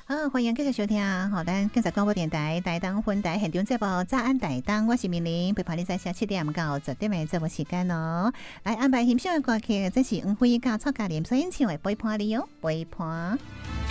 好，欢迎继续收听。好，咱今日广播电台台东分台现场节目《早安台东》，我是明玲，陪伴你在下7点到10点的节目时间哦。来安排欣赏的歌曲，这是黄辉甲蔡嘉玲所演唱的《陪伴你》哦，陪伴。